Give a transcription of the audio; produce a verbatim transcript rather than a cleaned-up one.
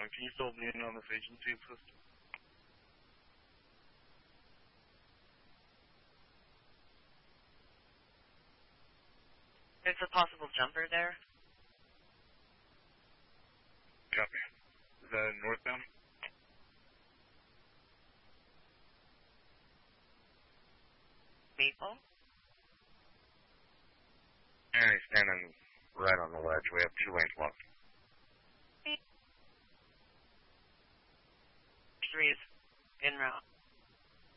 Uh, can you fill me in on this agency, please? There's a possible jumper there. Copy. Is that northbound? Maple? Yeah, he's standing right on the ledge. We have two lanes left. Three is en route.